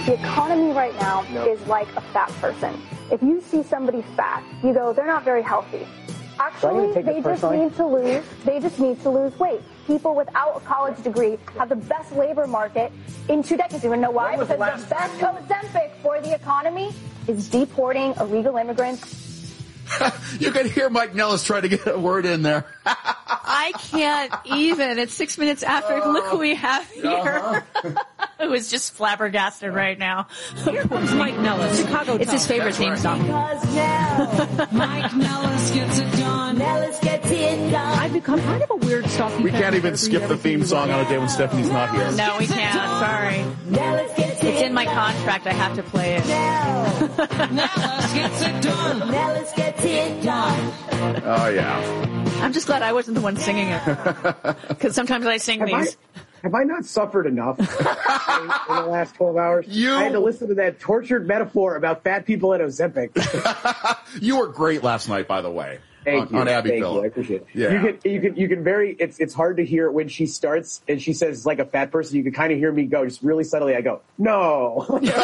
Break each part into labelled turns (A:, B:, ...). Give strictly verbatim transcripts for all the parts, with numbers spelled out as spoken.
A: The economy right now
B: Yep.
A: is like a fat person. If you see somebody fat, you go, they're not very healthy. Actually, they just need to lose, they just need to lose weight. People without a college degree have the best labor market in two decades. You know why? Because the best Ozempic for the economy is deporting illegal immigrants.
B: You can hear Mike Nellis try to get a word in there.
C: I can't even. It's six minutes after. Uh, Look who we have here. Uh-huh. Who is just flabbergasted right now.
D: Here comes Mike Nellis, Chicago.
C: It's his favorite theme song.
D: Because now Mike Nellis gets it done. Nellis gets it done. I've become kind of a weird stalking.
B: We can't even skip the theme song on a day when Stephanie's not here.
C: No, we can't. Sorry. Nellis gets it's in my contract. I have to play it.
D: Nellis gets it done. Nellis gets it done.
B: Oh, yeah.
C: I'm just glad I wasn't the one singing it. Because sometimes I sing
E: have
C: these.
E: I, have I not suffered enough in the last twelve hours?
B: You...
E: I had to listen to that tortured metaphor about fat people at Ozempic.
B: You were great last night, by the way.
E: Thank
B: on,
E: you.
B: On Abby
E: Thank
B: Phillip.
E: you. I appreciate it.
B: Yeah.
E: You can, you can, you can very, it's, it's hard to hear when she starts and she says like a fat person, you can kind of hear me go just really subtly. I go, no.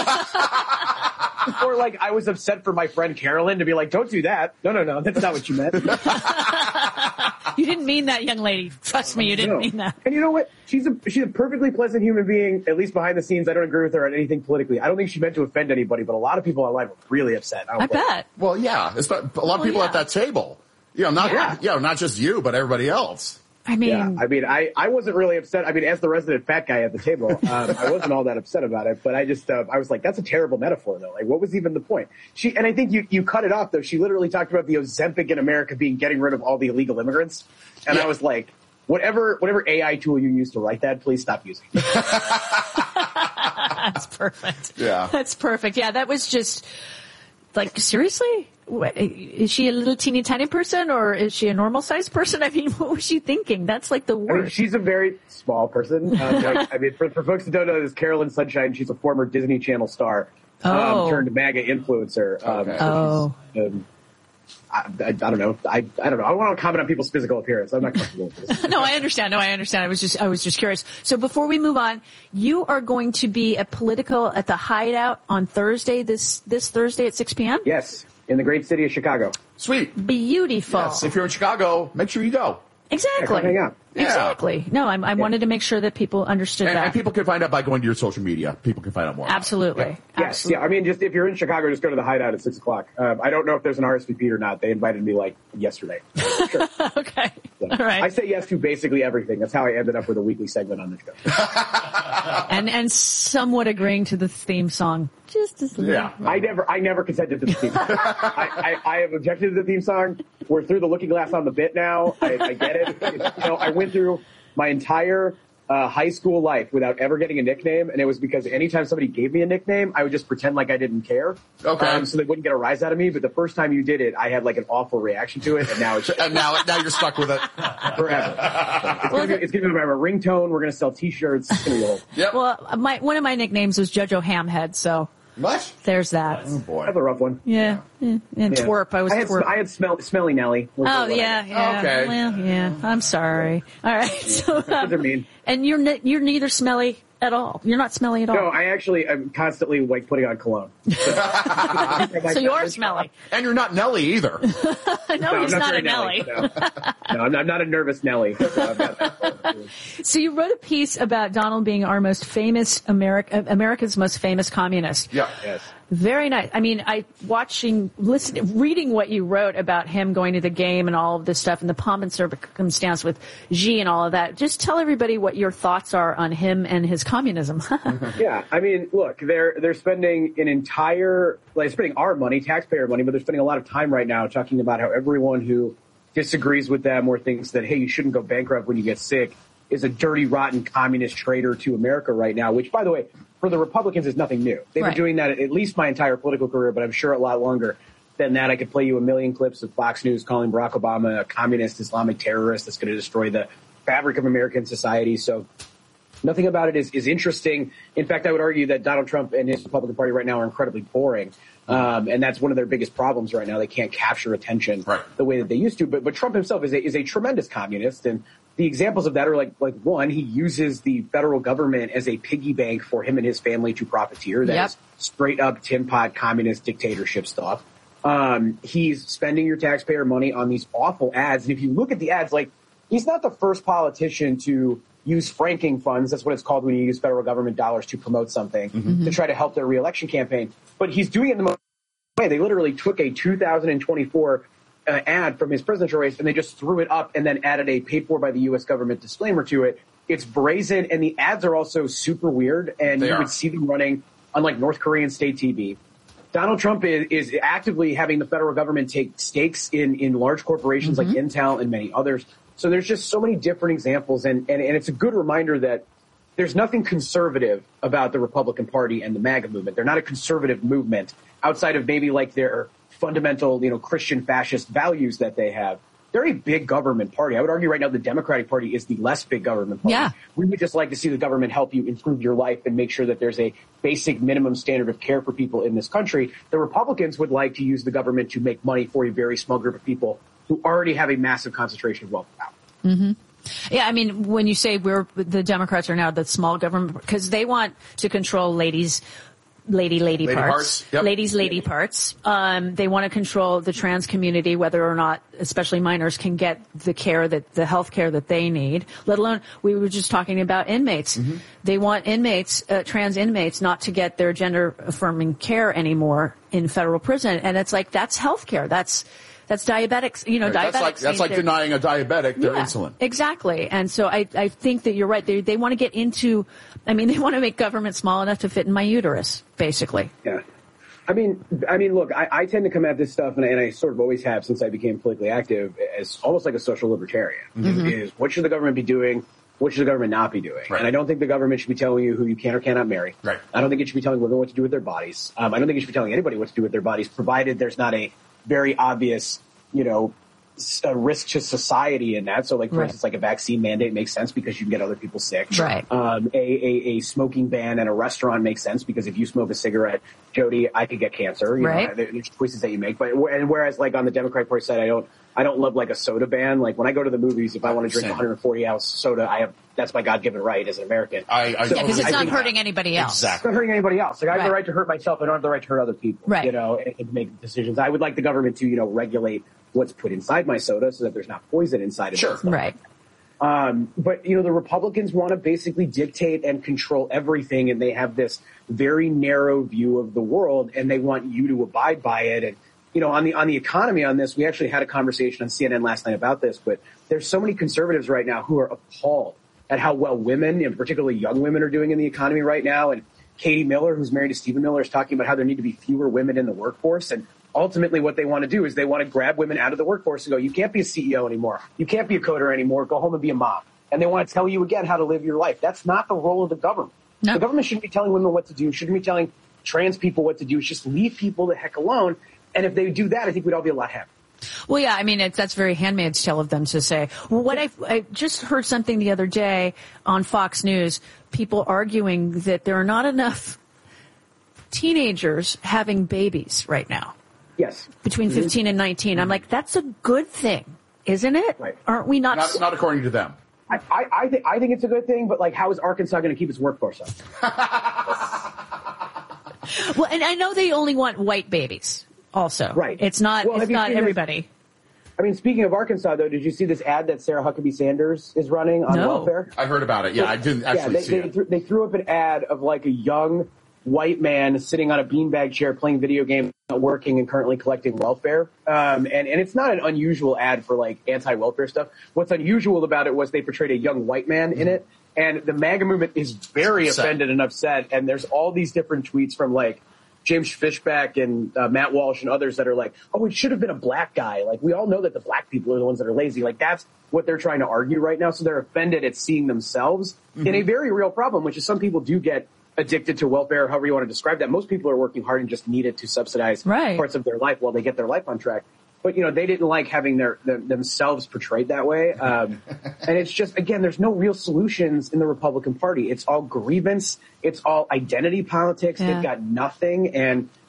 E: Or like I was upset for my friend Carolyn to be like, don't do that. No, no, no. That's not what you meant.
C: You didn't mean that, young lady. Trust me, you didn't
E: no.
C: mean that.
E: And you know what? She's a, she's a perfectly pleasant human being, at least behind the scenes. I don't agree with her on anything politically. I don't think she meant to offend anybody, but a lot of people online were really upset. I,
C: I bet.
B: Well, yeah. It's not, a lot of
C: well,
B: people
C: yeah.
B: at that table. You know, not,
E: Yeah.
B: you know, not just you, but everybody else.
C: I mean,
E: yeah, I mean, I, I wasn't really upset. I mean, as the resident fat guy at the table, um, I wasn't all that upset about it, but I just, uh, I was like, that's a terrible metaphor though. Like, what was even the point? She, and I think you, you cut it off though. She literally talked about the Ozempic in America being getting rid of all the illegal immigrants. And yeah. I was like, whatever, whatever A I tool you use to write that, please stop using it.
C: That's perfect.
B: Yeah.
C: That's perfect. Yeah, that was just, like, seriously? What, is she a little teeny tiny person or is she a normal sized person? I mean, what was she thinking? That's like the worst.
E: I mean, she's a very small person. Um, like, I mean, for, for folks that don't know, this is Carolyn Sunshine. She's a former Disney Channel star,
C: oh.
E: um, turned MAGA influencer. Um,
B: okay.
E: so
C: oh.
E: Um, I, I, I don't know. I, I don't know. I don't want to comment on people's physical appearance. I'm not comfortable with this.
C: No, I understand. No, I understand. I was just, I was just curious. So before we move on, you are going to be at Politico at the Hideout on Thursday, this, this Thursday at six p.m.?
E: Yes. In the great city of Chicago.
B: Sweet.
C: Beautiful.
B: Yes. If you're in Chicago, make sure you go.
C: Exactly.
E: Yeah, yeah.
C: Exactly. No, I'm, I
E: yeah.
C: wanted to make sure that people understood
B: and,
C: that.
B: And people can find out by going to your social media. People can find out more.
C: Absolutely.
B: Yeah.
E: Yes.
C: Absolutely.
E: Yeah. I mean, just if you're in Chicago, just go to the Hideout at six o'clock. Um, I don't know if there's an R S V P or not. They invited me like yesterday. Sure.
C: Okay.
E: So,
C: all right.
E: I say yes to basically everything. That's how I ended up with a weekly segment on the show.
C: and and somewhat agreeing to the theme song. Just as little.
B: Yeah.
E: I never, I never consented to the theme song. I, I, I have objected to the theme song. We're through the looking glass on the bit now. I, I get it. You know, I went through my entire uh, high school life without ever getting a nickname, and it was because anytime somebody gave me a nickname, I would just pretend like I didn't care.
B: Okay.
E: Um, so they wouldn't get a rise out of me. But the first time you did it, I had like an awful reaction to it, and now it's
B: and now, now you're stuck with it
E: forever. It's gonna be, it's gonna be my ringtone. We're gonna sell T-shirts. It's gonna be old.
B: Yep.
C: Well, my one of my nicknames was JoJo Hamhead, so.
B: What?
C: There's that.
B: Oh boy.
E: That's a rough one.
C: Yeah. yeah. And
E: Yeah.
C: twerp. I was
E: I had,
C: twerp.
E: I had smell, Smelly Nelly.
C: Oh, yeah, yeah.
B: Okay.
C: Well, yeah. I'm sorry. All right. So,
E: That's what I
C: um,
E: mean.
C: and you're ne- you're neither smelly at all. You're not smelly at all.
E: No, I actually am constantly like putting on cologne. So,
C: so you are smelly.
B: And you're not Nelly either.
C: no,
E: No,
C: he's
E: I'm
C: not
E: very
C: a Nelly.
E: No, no I'm, not, I'm not a nervous Nelly. So I've got that.
C: So you wrote a piece about Donald being our most famous America, America's most famous communist.
B: Yeah.
E: Yes.
C: Very nice. I mean, I watching, listening, reading what you wrote about him going to the game and all of this stuff and the pomp and circumstance with Xi and all of that. Just tell everybody what your thoughts are on him and his communism.
E: Yeah, I mean, look, they're they're spending an entire, like, spending our money, taxpayer money, but they're spending a lot of time right now talking about how everyone who disagrees with them or thinks that, hey, you shouldn't go bankrupt when you get sick is a dirty, rotten communist traitor to America right now, which, by the way, for the Republicans is nothing new. They've
C: right.
E: been doing that at least my entire political career, but I'm sure a lot longer than that. I could play you a million clips of Fox News calling Barack Obama a communist Islamic terrorist that's going to destroy the fabric of American society. So nothing about it is, is interesting. In fact, I would argue that Donald Trump and his Republican Party right now are incredibly boring. Um, and that's one of their biggest problems right now. They can't capture attention
B: right.
E: the way that they used to. But, but Trump himself is a, is a tremendous communist. And the examples of that are like, like one, he uses the federal government as a piggy bank for him and his family to profiteer. That's yep. straight up tin pot communist dictatorship stuff. Um, he's spending your taxpayer money on these awful ads. And if you look at the ads, like, he's not the first politician to use franking funds. That's what it's called when you use federal government dollars to promote something mm-hmm. to try to help their reelection campaign. But he's doing it in the most way. They literally took a two thousand twenty-four Uh, ad from his presidential race, and they just threw it up and then added a paid for by the U S government disclaimer to it. It's brazen, and the ads are also super weird, and they you are. would see them running on like North Korean state T V. Donald Trump is, is actively having the federal government take stakes in, in large corporations mm-hmm. like Intel and many others. So there's just so many different examples, and, and, and it's a good reminder that there's nothing conservative about the Republican Party and the MAGA movement. They're not a conservative movement outside of maybe like their fundamental, you know, Christian fascist values that they have. They're a big government party. I would argue right now the Democratic Party is the less big government party.
C: Yeah.
E: We would just like to see the government help you improve your life and make sure that there's a basic minimum standard of care for people in this country. The Republicans would like to use the government to make money for a very small group of people who already have a massive concentration of wealth and power.
C: Mm-hmm. Yeah, I mean, when you say we're the Democrats are now the small government, because they want to control ladies' Lady, lady, lady parts,
B: parts. Yep.
C: ladies, lady parts. Um, they want to control the trans community, whether or not, especially minors, can get the care that, the health care that they need, let alone, we were just talking about inmates. Mm-hmm. They want inmates, uh, trans inmates not to get their gender affirming care anymore in federal prison. And it's like, that's health care. That's, That's diabetics, you know,
B: right,
C: diabetics.
B: That's like, that's like denying a diabetic their
C: yeah,
B: insulin.
C: Exactly. And so I, I think that you're right. They, they want to get into, I mean, they want to make government small enough to fit in my uterus, basically.
E: Yeah. I mean, I mean, look, I, I tend to come at this stuff, and I, and I sort of always have since I became politically active, as almost like a social libertarian. Mm-hmm. Is what should the government be doing? What should the government not be doing? Right. And I don't think the government should be telling you who you can or cannot marry.
B: Right.
E: I don't think it should be telling women what to do with their bodies. Um, I don't think it should be telling anybody what to do with their bodies, provided there's not a very obvious, you know, a risk to society in that. So, like, for right. instance, like a vaccine mandate makes sense because you can get other people sick.
C: Right.
E: Um, a, a, a smoking ban at a restaurant makes sense because if you smoke a cigarette, Jody, I could get cancer. You
C: right.
E: know, there's choices that you make. But and whereas, like, on the Democratic Party side, I don't, I don't love like a soda ban. Like when I go to the movies, if I want to drink one hundred forty ounce soda, I have that's my God-given right as an American.
B: I, I
C: so, yeah, because it's I not hurting that, anybody else.
B: Exactly.
E: It's not hurting anybody else. Like I have
C: right.
E: the right to hurt myself. I don't have the right to hurt other people.
C: Right.
E: You know, and, and make decisions. I would like the government to, you know, regulate what's put inside my soda so that there's not poison inside of
B: sure.
E: it.
C: Right.
E: Um, but, you know, the Republicans want to basically dictate and control everything, and they have this very narrow view of the world, and they want you to abide by it. And, you know, on the on the economy on this, we actually had a conversation on C N N last night about this, but there's so many conservatives right now who are appalled at how well women, and particularly young women, are doing in the economy right now. And Katie Miller, who's married to Stephen Miller, is talking about how there need to be fewer women in the workforce. And ultimately what they want to do is they want to grab women out of the workforce and go, you can't be a C E O anymore. You can't be a coder anymore. Go home and be a mom. And they want to tell you again how to live your life. That's not the role of the government. No. The government shouldn't be telling women what to do, shouldn't be telling trans people what to do. It's just leave people the heck alone. And if they do that, I think we'd all be a lot happier.
C: Well, yeah, I mean, it's, that's very Handmaid's Tale of them to say. Well, what I, I just heard something the other day on Fox News, people arguing that there are not enough teenagers having babies right now.
E: Yes.
C: Between fifteen mm-hmm. and nineteen. Mm-hmm. I'm like, that's a good thing, isn't it?
E: Right.
C: Aren't we not?
B: Not, not according to them.
E: I, I, I, think, I think it's a good thing, but like, how is Arkansas going to keep its workforce up?
C: Well, and I know they only want white babies also.
E: Right.
C: It's not, well, it's not everybody.
E: This? I mean, speaking of Arkansas, though, did you see this ad that Sarah Huckabee Sanders is running on
C: no.
E: welfare?
B: I heard about it. Yeah, I didn't actually
E: yeah, they,
B: see
E: they,
B: it.
E: Th- they threw up an ad of like a young white man sitting on a beanbag chair playing video games, not working, and currently collecting welfare. Um, and, and it's not an unusual ad for like anti-welfare stuff. What's unusual about it was they portrayed a young white man mm-hmm. in it. And the MAGA movement is very upset. offended and upset. And there's all these different tweets from like James Fishback and uh, Matt Walsh and others that are like, oh, it should have been a black guy. Like, we all know that the black people are the ones that are lazy. Like, that's what they're trying to argue right now. So they're offended at seeing themselves mm-hmm. in a very real problem, which is some people do get addicted to welfare, however you want to describe that. Most people are working hard and just need it to subsidize
C: right.
E: parts of their life while they get their life on track. But, you know, they didn't like having their, them, themselves portrayed that way. Um, and it's just, again, there's no real solutions in the Republican Party. It's all grievance. It's all identity politics. Yeah. They've got nothing. And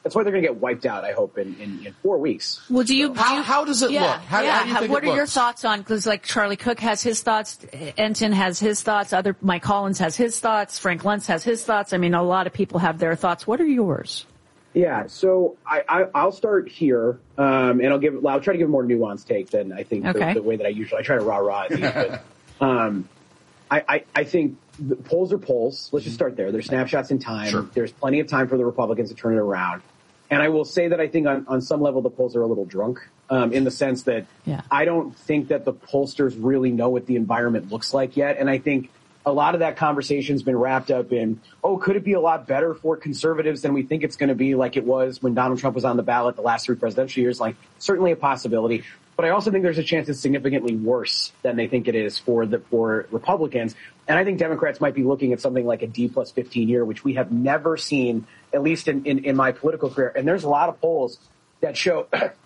E: That's why they're going to get wiped out, I hope, in, in, in four weeks.
C: Well, do you,
B: how,
C: do you,
B: how does it
C: yeah,
B: look? How,
C: yeah.
B: how do you think
C: what
B: it
C: are your
B: looks?
C: thoughts on, because like Charlie Cook has his thoughts, Ensign has his thoughts, other Mike Collins has his thoughts, Frank Luntz has his thoughts. I mean, a lot of people have their thoughts. What are yours?
E: Yeah, so I, I, I'll start here, um, and I'll give. I'll try to give a more nuanced take than I think
C: okay.
E: the, the way that I usually. I try to rah rah these, but um, I, I, I think the polls are polls. Let's just start there. There's snapshots in time.
B: Sure.
E: There's plenty of time for the Republicans to turn it around. And I will say that I think on, on some level the polls are a little drunk, um, in the sense that
C: yeah.
E: I don't think that the pollsters really know what the environment looks like yet. And I think a lot of that conversation's been wrapped up in, oh, could it be a lot better for conservatives than we think it's going to be, like it was when Donald Trump was on the ballot the last three presidential years? Like, certainly a possibility. But I also think there's a chance it's significantly worse than they think it is for the for Republicans. And I think Democrats might be looking at something like a D plus fifteen year, which we have never seen, at least in, in, in my political career. And there's a lot of polls that show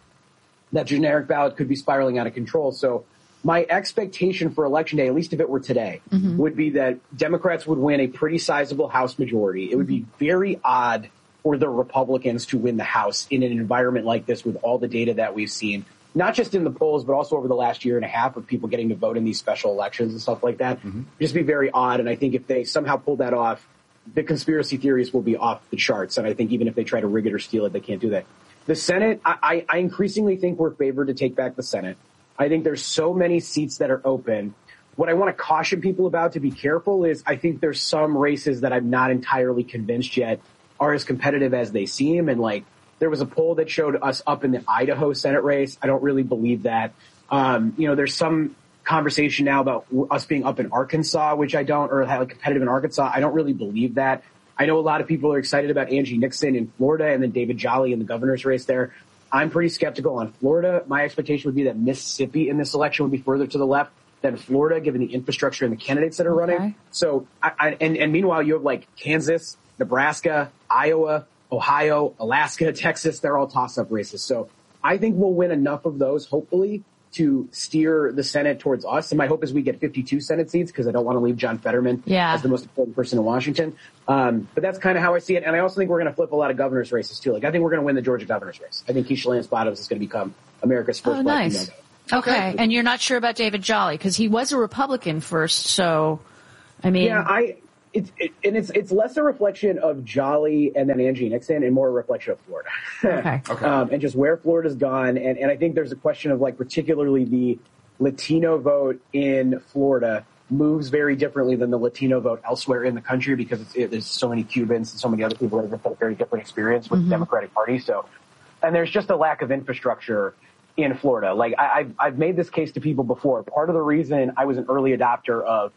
E: that generic ballot could be spiraling out of control. So my expectation for Election Day, at least if it were today, mm-hmm. would be that Democrats would win a pretty sizable House majority. It would be very odd for the Republicans to win the House in an environment like this with all the data that we've seen, not just in the polls, but also over the last year and a half of people getting to vote in these special elections and stuff like that. Mm-hmm. Just be very odd. And I think if they somehow pull that off, the conspiracy theories will be off the charts. And I think even if they try to rig it or steal it, they can't do that. The Senate, I, I increasingly think we're favored to take back the Senate. I think there's so many seats that are open. What I want to caution people about, to be careful, is I think there's some races that I'm not entirely convinced yet are as competitive as they seem. And like, there was a poll that showed us up in the Idaho Senate race. I don't really believe that. Um, you know, there's some conversation now about us being up in Arkansas, which I don't, or like competitive in Arkansas. I don't really believe that. I know a lot of people are excited about Angie Nixon in Florida and then David Jolly in the governor's race there. I'm pretty skeptical on Florida. My expectation would be that Mississippi in this election would be further to the left than Florida, given the infrastructure and the candidates that are
C: okay.
E: running. So, I, I, and, and meanwhile, you have like Kansas, Nebraska, Iowa, Ohio, Alaska, Texas. They're all toss-up races. So I think we'll win enough of those, hopefully, to steer the Senate towards us. And my hope is we get fifty-two Senate seats, because I don't want to leave John Fetterman
C: yeah.
E: as the most important person in Washington. Um, but that's kind of how I see it. And I also think we're going to flip a lot of governor's races, too. Like, I think we're going to win the Georgia governor's race. I think Keisha Lance Bottoms is going to become America's first
C: oh,
E: black
C: nice.
E: female.
C: Okay. And you're not sure about David Jolly, because he was a Republican first. So, I mean.
E: Yeah, I. It's it, and it's it's less a reflection of Jolly and then Angie Nixon, and more a reflection of Florida.
C: Okay.
B: okay.
E: Um, and just where Florida's gone, and and I think there's a question of like particularly the Latino vote in Florida moves very differently than the Latino vote elsewhere in the country, because it's, it, there's so many Cubans and so many other people that have had a very different experience with mm-hmm. the Democratic Party. So, and there's just a lack of infrastructure in Florida. Like I, I've I've made this case to people before. Part of the reason I was an early adopter of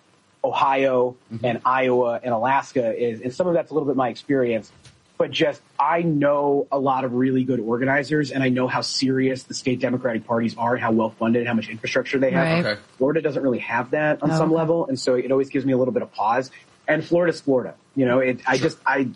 E: Ohio mm-hmm. and Iowa and Alaska is, and some of that's a little bit my experience, but just I know a lot of really good organizers, and I know how serious the state Democratic parties are, and how well funded and how much infrastructure they have.
C: Right.
B: Okay.
E: Florida doesn't really have that on
C: oh,
E: some
C: okay.
E: level, and so it always gives me a little bit of pause. And Florida's Florida, you know. It, I just I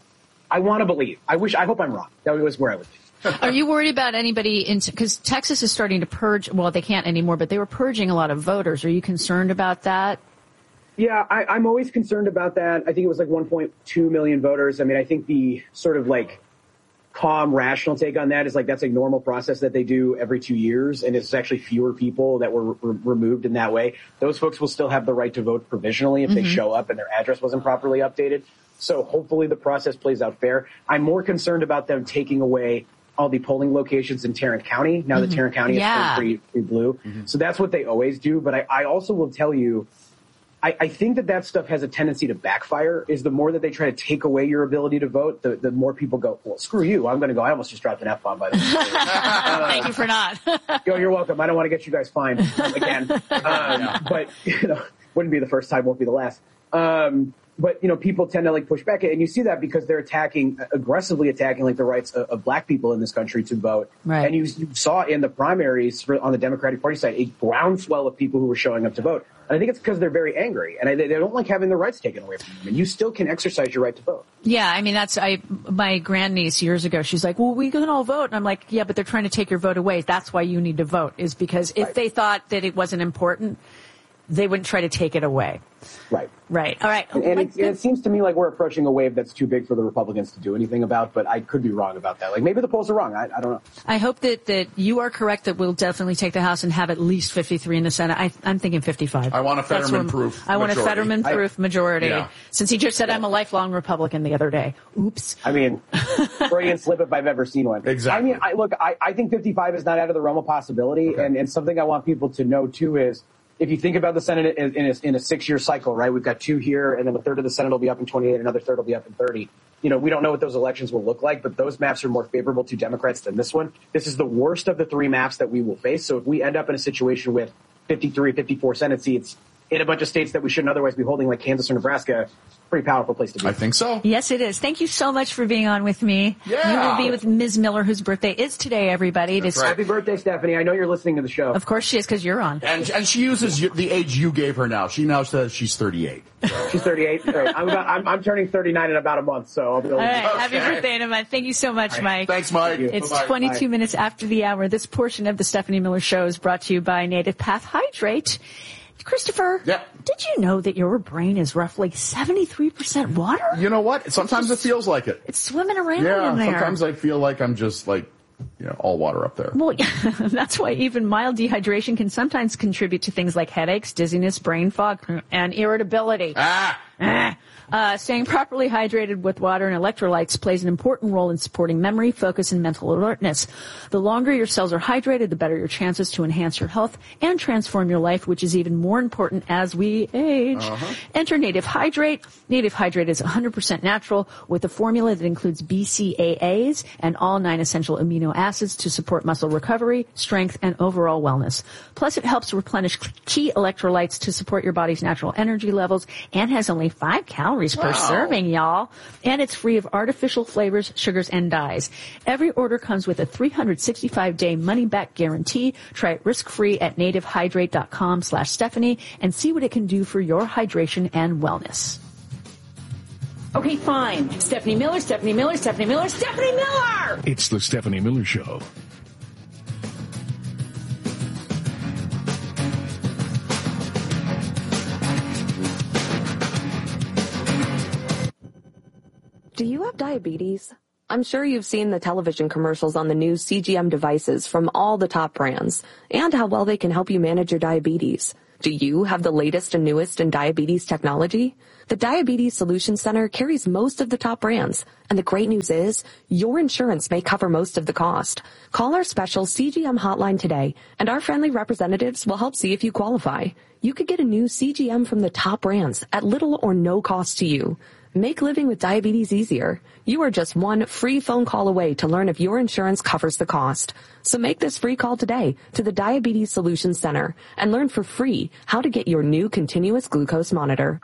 E: I want to believe. I wish. I hope I'm wrong. That was where I would be.
C: Are you worried about anybody in, because Texas is starting to purge, well, they can't anymore, but they were purging a lot of voters. Are you concerned about that?
E: Yeah, I, I'm always concerned about that. I think it was like one point two million voters. I mean, I think the sort of like calm, rational take on that is like that's a normal process that they do every two years, and it's actually fewer people that were re- removed in that way. Those folks will still have the right to vote provisionally if mm-hmm. they show up and their address wasn't properly updated. So hopefully the process plays out fair. I'm more concerned about them taking away all the polling locations in Tarrant County, now mm-hmm. that Tarrant County
C: yeah.
E: is pretty, pretty blue. Mm-hmm. So that's what they always do. But I, I also will tell you, I, I think that that stuff has a tendency to backfire. Is the more that they try to take away your ability to vote, the, the more people go, well, screw you. I'm going to go. I almost just dropped an F-bomb, by the way. uh,
C: Thank you for not.
E: Yo, you're welcome. I don't want to get you guys fined again. Um, yeah. But, you know, wouldn't be the first time, won't be the last. Um, but, you know, people tend to like push back, and you see that because they're attacking, aggressively attacking like the rights of, of black people in this country to vote.
C: Right.
E: And you, you saw in the primaries for, on the Democratic Party side, a groundswell of people who were showing up to vote. And I think it's because they're very angry, and I, they don't like having their rights taken away from them. And you still can exercise your right to vote.
C: Yeah, I mean, that's I. my grandniece years ago, she's like, well, we can all vote. And I'm like, yeah, but they're trying to take your vote away. That's why you need to vote, is because if right. they thought that it wasn't important, they wouldn't try to take it away.
E: Right.
C: Right. All right.
E: And, and, it, and it seems to me like we're approaching a wave that's too big for the Republicans to do anything about, but I could be wrong about that. Like, maybe the polls are wrong. I, I don't know.
C: I hope that, that you are correct that we'll definitely take the House and have at least fifty-three in the Senate. I, I'm thinking fifty-five.
B: I want a Fetterman-proof
C: I want
B: majority.
C: a Fetterman-proof majority.
B: Yeah.
C: Since he just said I'm a lifelong Republican the other day. Oops.
E: I mean, Freudian slip if I've ever seen one.
B: Exactly.
E: I mean, I, look, I, I think fifty-five is not out of the realm of possibility, okay. and, and something I want people to know, too, is if you think about the Senate in, in, a, in a six-year cycle, right, we've got two here, and then a third of the Senate will be up in twenty-eight, another third will be up in thirty. You know, we don't know what those elections will look like, but those maps are more favorable to Democrats than this one. This is the worst of the three maps that we will face. So if we end up in a situation with fifty-three, fifty-four Senate seats in a bunch of states that we shouldn't otherwise be holding, like Kansas or Nebraska, pretty powerful place to be.
B: I think so.
C: Yes, it is. Thank you so much for being on with me.
B: Yeah.
C: You will be with Miz Miller, whose birthday is today, everybody.
B: That's
C: it is
B: right.
E: Happy birthday, Stephanie. I know you're listening to the show.
C: Of course she is, because you're on.
B: And and she uses you, the age you gave her now. She now says she's thirty-eight. So.
E: She's thirty-eight. Right. I'm, about, I'm, I'm turning thirty-nine in about a month, so I'll be able
C: All
E: to.
C: right.
B: Okay.
C: Happy birthday in a month. Thank you so much,
E: right.
C: Mike.
B: Thanks, Mike.
C: It's
B: Bye-bye.
C: twenty-two
E: Bye.
C: minutes after the hour. This portion of the Stephanie Miller Show is brought to you by Native Path Hydrate. Christopher,
B: yeah.
C: Did you know that your brain is roughly seventy-three percent water?
B: You know what? Sometimes it feels like it.
C: It's swimming around
B: Yeah,
C: in there.
B: sometimes I feel like I'm just like, you know, all water up there.
C: Well, that's why even mild dehydration can sometimes contribute to things like headaches, dizziness, brain fog, and irritability.
B: Ah!
C: Ah. Uh, staying properly hydrated with water and electrolytes plays an important role in supporting memory, focus, and mental alertness. The longer your cells are hydrated, the better your chances to enhance your health and transform your life, which is even more important as we age. Uh-huh. Enter Native Hydrate. Native Hydrate is one hundred percent natural with a formula that includes B C A As and all nine essential amino acids to support muscle recovery, strength, and overall wellness. Plus, it helps replenish key electrolytes to support your body's natural energy levels and has only five calories per
B: wow.
C: serving, y'all. And it's free of artificial flavors, sugars, and dyes. Every order comes with a three hundred sixty-five day money-back guarantee. Try it risk-free at nativehydrate.com slash Stephanie and see what it can do for your hydration and wellness. Okay, fine. Stephanie Miller, Stephanie Miller, Stephanie Miller, Stephanie Miller!
F: It's the Stephanie Miller Show.
G: Do you have diabetes? I'm sure you've seen the television commercials on the new C G M devices from all the top brands and how well they can help you manage your diabetes. Do you have the latest and newest in diabetes technology? The Diabetes Solutions Center carries most of the top brands, and the great news is your insurance may cover most of the cost. Call our special C G M hotline today, and our friendly representatives will help see if you qualify. You could get a new C G M from the top brands at little or no cost to you. Make living with diabetes easier. You are just one free phone call away to learn if your insurance covers the cost. So make this free call today to the Diabetes Solutions Center and learn for free how to get your new continuous glucose monitor.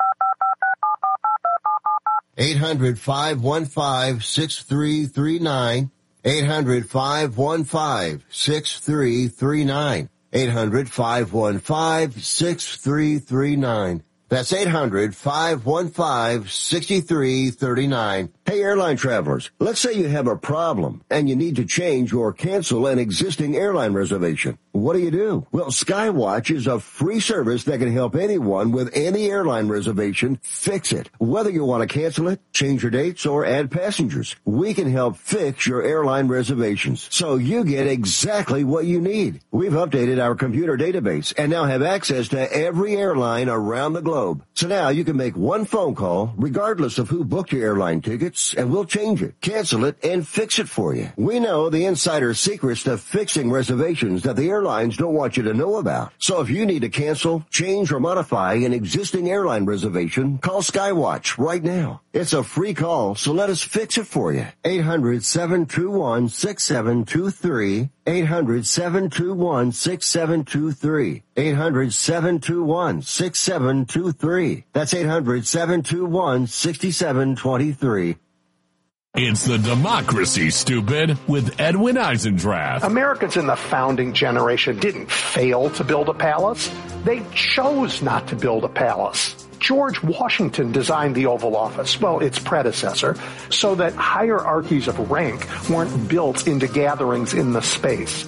H: eight hundred, five one five, six three three nine. eight hundred, five one five, six three three nine. eight hundred, five one five, six three three nine. That's eight hundred, five one five, six three three nine. Hey, airline travelers, let's say you have a problem and you need to change or cancel an existing airline reservation. What do you do? Well, Skywatch is a free service that can help anyone with any airline reservation fix it. Whether you want to cancel it, change your dates, or add passengers, we can help fix your airline reservations so you get exactly what you need. We've updated our computer database and now have access to every airline around the globe. So now you can make one phone call regardless of who booked your airline tickets, and we'll change it, cancel it, and fix it for you. We know the insider secrets to fixing reservations that the airlines don't want you to know about. So if you need to cancel, change, or modify an existing airline reservation, call Skywatch right now. It's a free call, so let us fix it for you. eight hundred, seven two one, six seven two three. eight hundred, seven two one, six seven two three. eight hundred, seven two one, six seven two three. That's eight hundred, seven two one, six seven two three.
F: It's the Democracy, Stupid, with Edwin Eisendrath.
I: Americans in the founding generation didn't fail to build a palace. They chose not to build a palace. George Washington designed the Oval Office, well, its predecessor, so that hierarchies of rank weren't built into gatherings in the space.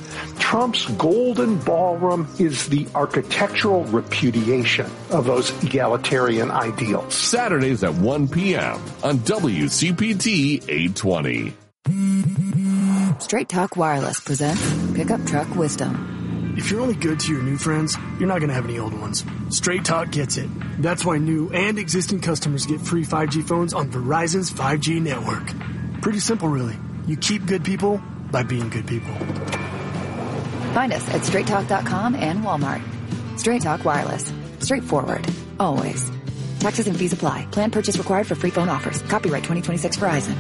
I: Trump's golden ballroom is the architectural repudiation of those egalitarian ideals.
F: Saturdays at one p.m. on W C P T eight twenty.
J: Straight Talk Wireless presents Pickup Truck Wisdom.
K: If you're only good to your new friends, you're not going to have any old ones. Straight Talk gets it. That's why new and existing customers get free five G phones on Verizon's five G network. Pretty simple, really. You keep good people by being good people.
J: Find us at straight talk dot com and Walmart. Straight Talk Wireless. Straightforward. Always. Taxes and fees apply. Plan purchase required for free phone offers. Copyright twenty twenty-six Verizon.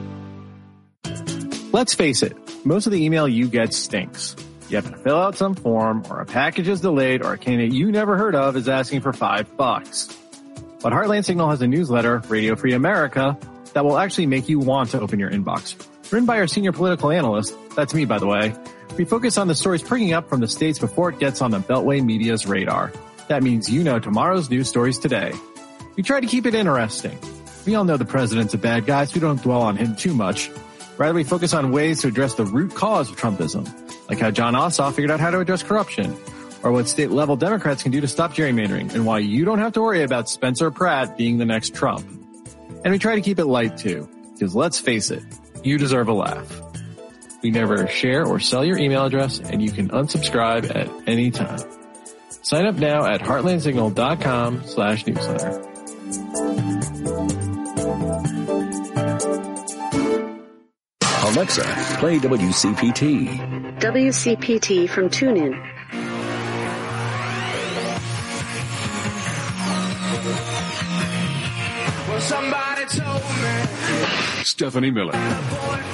L: Let's face it, most of the email you get stinks. You have to fill out some form, or a package is delayed, or a candidate you never heard of is asking for five bucks. But Heartland Signal has a newsletter, Radio Free America, that will actually make you want to open your inbox. Written by our senior political analyst, that's me by the way, we focus on the stories springing up from the states before it gets on the Beltway media's radar. That means you know tomorrow's news stories today. We try to keep it interesting. We all know the president's a bad guy, so we don't dwell on him too much. Rather, we focus on ways to address the root cause of Trumpism, like how John Ossoff figured out how to address corruption, or what state-level Democrats can do to stop gerrymandering, and why you don't have to worry about Spencer Pratt being the next Trump. And we try to keep it light, too, because let's face it, you deserve a laugh. We never share or sell your email address, and you can unsubscribe at any time. Sign up now at heartlandsignal.com slash newsletter.
M: Alexa, play W C P T.
N: W C P T from TuneIn.
F: Well, somebody told me. Stephanie Miller.